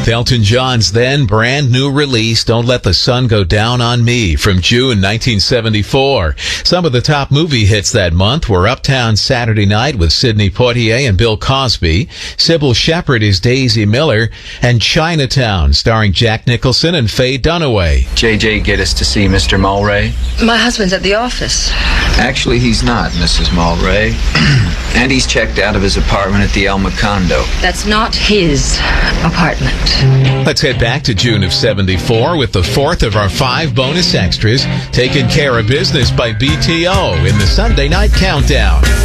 with Elton John's then brand new release, Don't Let the Sun Go Down on Me, from June 1974. Some of the top movie hits that month were Uptown Saturday Night with Sidney Poitier and Bill Cosby, Sybil Shepherd as Daisy Miller, and Chinatown, starring Jack Nicholson and Faye Dunaway. JJ, get us to see Mr. Mulray? My husband's at the office. Actually, he's not, Mrs. Mulray. And he's checked out of his apartment at the El Macondo. That's not his apartment. Let's head back to June of 74 with the fourth of our 5 bonus extras, Taking Care of Business by BTO in the Sunday Night Countdown.